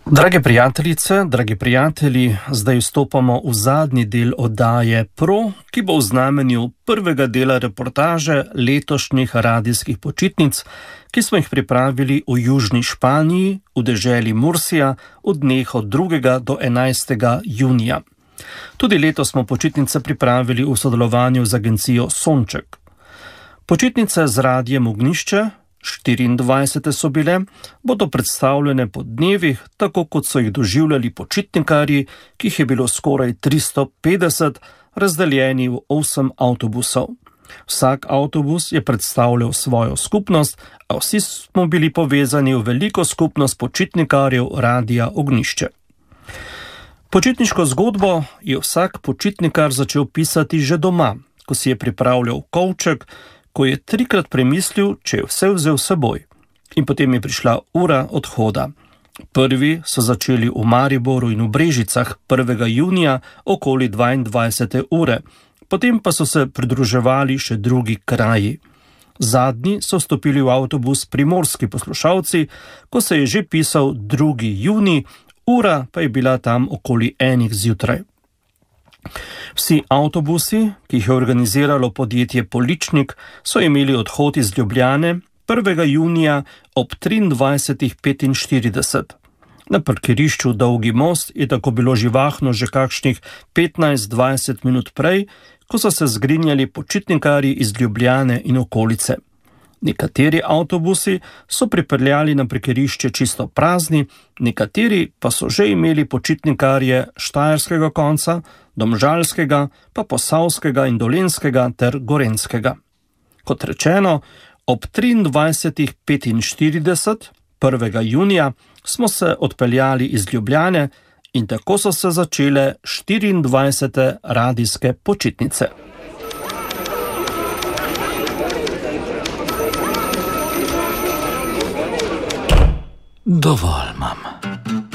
Drage prijateljice, dragi prijatelji, zdaj vstopamo v zadnji del oddaje Pro, ki bo v znamenju prvega dela reportaže letošnjih radijskih počitnic, ki smo jih pripravili v južni Španiji, v deželi Mursija, v dneh od 2. do 11. junija. Tudi letos smo počitnice pripravili v sodelovanju z agencijo Sonček. Počitnice z radijem Ognjišče, 24. so bile, bodo predstavljene po dnevih, tako kot so jih doživljali počitnikarji, ki jih je bilo skoraj 350, razdeljeni v 8 avtobusov. Vsak avtobus je predstavljal svojo skupnost, a vsi smo bili povezani v veliko skupnost počitnikarjev radija Ognjišče. Počitniško zgodbo je vsak počitnikar začel pisati že doma, ko si je pripravljal kovček, ko je 3-krat premislil, če je vse vzel s seboj. In potem je prišla ura odhoda. Prvi so začeli v Mariboru in v Brežicah 1. junija okoli 22. ure, potem pa so se pridruževali še drugi kraji. Zadnji so vstopili v avtobus primorski poslušalci, ko se je že pisal 2. junij, ura pa je bila tam okoli 1. zjutraj. Vsi avtobusi, ki jih je organiziralo podjetje Poličnik, so imeli odhod iz Ljubljane 1. junija ob 23:45. Na parkirišču Dolgi most je tako bilo živahno že kakšnih 15-20 minut prej, ko so se zgrinjali počitnikarji iz Ljubljane in okolice. Nekateri avtobusi so pripeljali na parkirišče čisto prazni, nekateri pa so že imeli počitnikarje štajerskega konca, domžalskega, pa posavskega in dolenjskega ter gorenjskega. Kot rečeno, ob 23:45, 1. junija, smo se odpeljali iz Ljubljane in tako so se začele 24. radijske počitnice. Dovolj, mam.